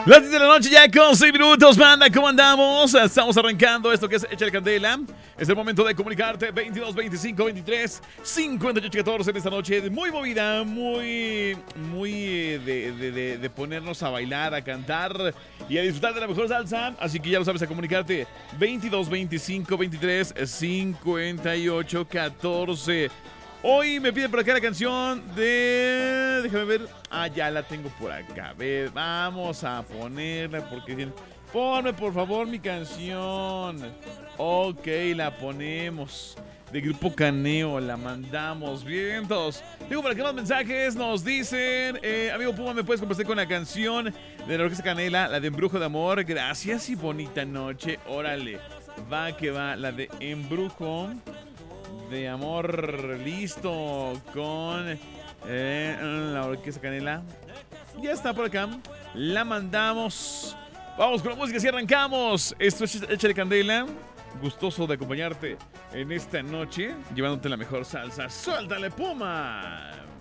Las 10 de la noche ya con 6 minutos, banda, ¿cómo andamos? Estamos arrancando esto que es Échale Candela. Es el momento de comunicarte 22 25 23 58 14 en esta noche muy movida, muy de ponernos a bailar, a cantar y a disfrutar de la mejor salsa. Así que ya lo sabes, a comunicarte 22 25 23 58 14. Hoy me piden por acá la canción de... Déjame ver. Ah, ya la tengo por acá. A ver, vamos a ponerla porque... Ponme por favor mi canción. Ok, la ponemos. De Grupo Caneo, la mandamos. Vientos. Tengo por acá más mensajes. Nos dicen... amigo Puma, ¿me puedes complacer con la canción de la Orquesta Canela? La de Embrujo de Amor. Gracias y bonita noche. Órale. Va que va. La de Embrujo de Amor, listo, con la Orquesta Canela. Ya está por acá. La mandamos. Vamos con la música, si arrancamos. Esto es Échale Candela. Gustoso de acompañarte en esta noche, llevándote la mejor salsa. ¡Suéltale, Puma!